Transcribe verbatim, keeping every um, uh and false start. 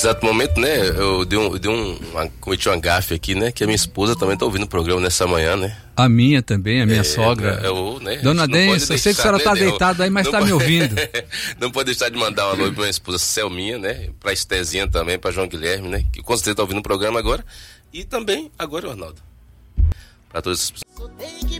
nesse exato momento, né, eu dei um, eu dei um uma, cometi uma gafe aqui, né, que a minha esposa também tá ouvindo o programa nessa manhã, né. A minha também, a minha é, sogra. É, eu, né, Dona Densa, eu sei que a senhora tá deitada aí, mas tá me ouvindo. Não pode deixar de mandar um alô pra minha esposa Selminha, né, pra Estezinha também, pra João Guilherme, né, que com certeza tá ouvindo o programa agora, e também agora o Arnaldo. Pra todas as pessoas.